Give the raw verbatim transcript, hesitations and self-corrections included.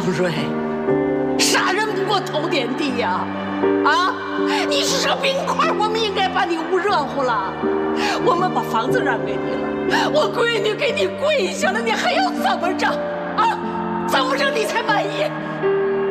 方瑞，杀人不过头点地呀！啊，你是个冰块，我们应该把你捂热乎了。我们把房子让给你了，我闺女给你跪下了，你还要怎么着？啊，怎么着你才满意？